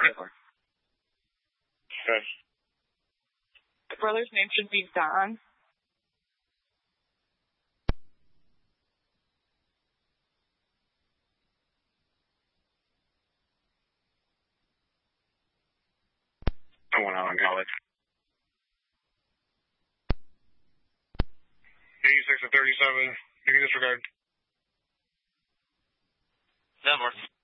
Taylor. Okay. The brother's name should be Don. I went out in college. 86 to 37. You can disregard. That works.